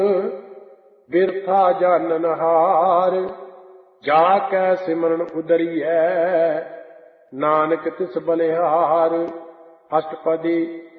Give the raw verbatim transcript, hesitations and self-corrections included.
ਬਿਰਥਾ ਜਾਨਨ ਹਾਰ। ਜਾ ਕੈ ਸਿਮਰਨ ਉਦਰੀਐ ਨਾਨਕ ਤਿਸ ਬਲਿਹਾਰ। ਅਸ਼ਟਪਦੀ।